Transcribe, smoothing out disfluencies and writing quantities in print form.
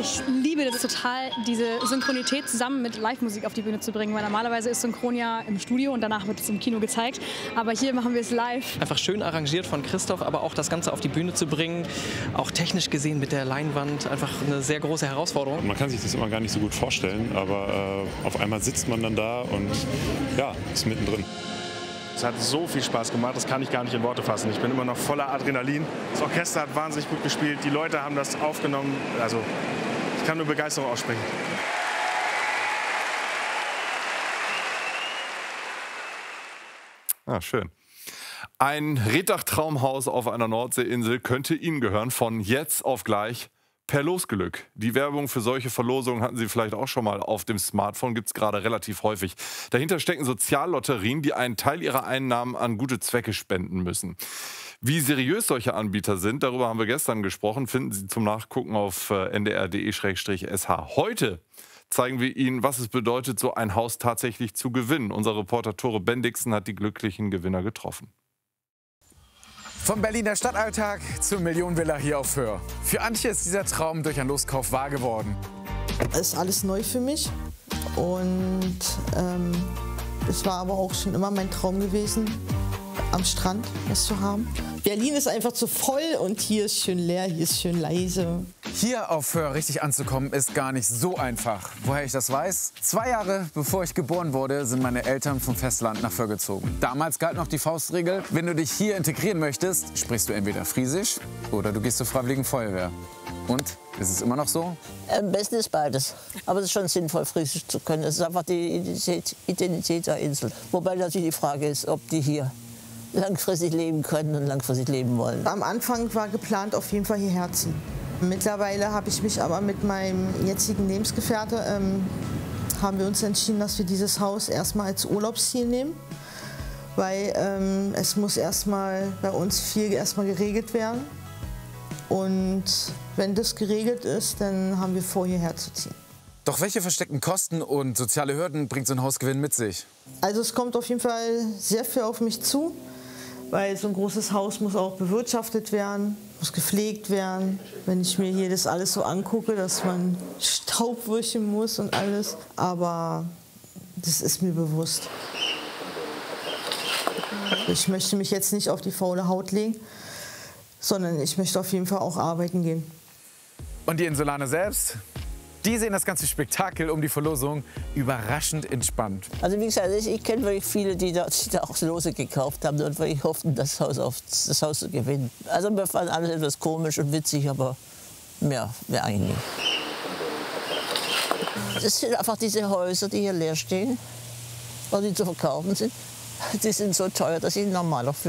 Ich liebe das total, diese Synchronität zusammen mit Live-Musik auf die Bühne zu bringen, weil normalerweise ist Synchron ja im Studio und danach wird es im Kino gezeigt, aber hier machen wir es live. Einfach schön arrangiert von Christoph, aber auch das Ganze auf die Bühne zu bringen, auch technisch gesehen mit der Leinwand, einfach eine sehr große Herausforderung. Man kann sich das immer gar nicht so gut vorstellen, aber auf einmal sitzt man dann da und ja, ist mittendrin. Es hat so viel Spaß gemacht, das kann ich gar nicht in Worte fassen. Ich bin immer noch voller Adrenalin. Das Orchester hat wahnsinnig gut gespielt, die Leute haben das aufgenommen. Also ich kann nur Begeisterung aussprechen. Ah, schön. Ein Reddach-Traumhaus auf einer Nordseeinsel könnte Ihnen gehören, von jetzt auf gleich per Losglück. Die Werbung für solche Verlosungen hatten Sie vielleicht auch schon mal auf dem Smartphone, gibt es gerade relativ häufig. Dahinter stecken Soziallotterien, die einen Teil ihrer Einnahmen an gute Zwecke spenden müssen. Wie seriös solche Anbieter sind, darüber haben wir gestern gesprochen, finden Sie zum Nachgucken auf ndr.de/sh. Heute zeigen wir Ihnen, was es bedeutet, so ein Haus tatsächlich zu gewinnen. Unser Reporter Tore Bendixen hat die glücklichen Gewinner getroffen. Vom Berliner Stadtalltag zur Millionenvilla hier auf Föhr. Für Antje ist dieser Traum durch einen Loskauf wahr geworden. Es ist alles neu für mich und es war aber auch schon immer mein Traum gewesen, am Strand was zu haben. Berlin ist einfach zu voll und hier ist schön leer, hier ist schön leise. Hier auf Föhr richtig anzukommen, ist gar nicht so einfach. Woher ich das weiß? 2 Jahre bevor ich geboren wurde, sind meine Eltern vom Festland nach Föhr gezogen. Damals galt noch die Faustregel, wenn du dich hier integrieren möchtest, sprichst du entweder Friesisch oder du gehst zur Freiwilligen Feuerwehr. Und, ist es immer noch so? Am besten ist beides. Aber es ist schon sinnvoll, Friesisch zu können. Es ist einfach die Identität der Insel. Wobei natürlich die Frage ist, ob die hier langfristig leben können und langfristig leben wollen. Am Anfang war geplant, auf jeden Fall hierher ziehen. Mittlerweile habe ich mich aber mit meinem jetzigen Lebensgefährte haben wir uns entschieden, dass wir dieses Haus erstmal als Urlaubsziel nehmen, weil es muss erstmal bei uns viel erstmal geregelt werden. Und wenn das geregelt ist, dann haben wir vor, hierher zu ziehen. Doch welche versteckten Kosten und soziale Hürden bringt so ein Hausgewinn mit sich? Also es kommt auf jeden Fall sehr viel auf mich zu, weil so ein großes Haus muss auch bewirtschaftet werden, muss gepflegt werden. Wenn ich mir hier das alles so angucke, dass man Staub wischen muss und alles, aber das ist mir bewusst. Ich möchte mich jetzt nicht auf die faule Haut legen, sondern ich möchte auf jeden Fall auch arbeiten gehen. Und die Insulaner selbst? Die sehen das ganze Spektakel um die Verlosung überraschend entspannt. Also wie gesagt, ich kenne wirklich viele, die da auch Lose gekauft haben und wirklich hofften, das Haus zu gewinnen. Also mir fand alles etwas komisch und witzig, aber mehr eigentlich nicht. Das sind einfach diese Häuser, die hier leer stehen oder die zu verkaufen sind. Die sind so teuer, dass sie normaler